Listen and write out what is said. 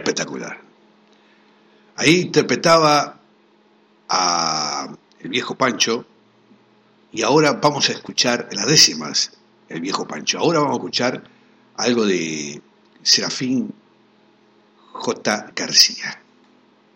espectacular. Ahí interpretaba a el viejo Pancho, y ahora vamos a escuchar las décimas, el viejo Pancho. Ahora vamos a escuchar algo de Serafín J. García.